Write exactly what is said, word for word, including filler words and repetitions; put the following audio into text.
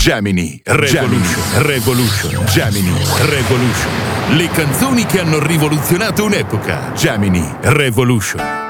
Gemini Revolution. Revolution. Gemini Revolution. Le canzoni che hanno rivoluzionato un'epoca. Gemini Revolution.